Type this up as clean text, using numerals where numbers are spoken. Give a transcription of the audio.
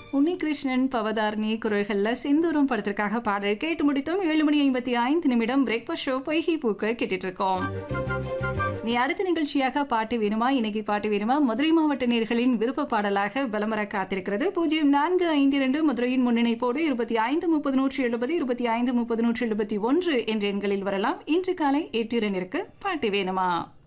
உன்னிகிருஷ்ணன், பவதாரணி குரல்கள்ல செந்தூரம் படத்திற்காக பாடல் கேட்டு முடித்தோம். 7:55 பிரேக்ஃபாஸ்ட் ஷோ பொய்கை பூக்கள் கேட்டுட்டு இருக்கோம். நீ அடுத்த நிகழ்ச்சியாக பாட்டு வேணுமா? இன்னைக்கு பாட்டு வேணுமா? மதுரை மாவட்ட நேயர்களின் விருப்ப பாடலாக பலமர காத்திருக்கிறது. 0452 மதுரையின் முன்னிணைப்போடு 2530 170 2530 171 என்ற எண்களில் வரலாம். இன்று காலை 8:02 பாட்டு வேணுமா?